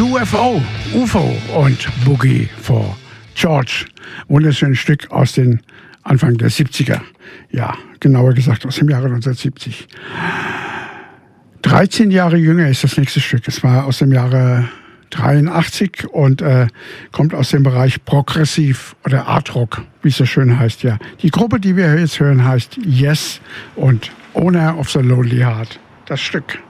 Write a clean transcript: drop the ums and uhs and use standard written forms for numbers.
UFO und Boogie for George. Wunderschönes Stück aus den Anfang der 70er. Ja, genauer gesagt aus dem Jahre 1970. 13 Jahre jünger ist das nächste Stück. Es war aus dem Jahre 83 und kommt aus dem Bereich Progressiv oder Art Rock, wie es so schön heißt. Ja, die Gruppe, die wir jetzt hören, heißt Yes und Owner of the Lonely Heart. Das Stück.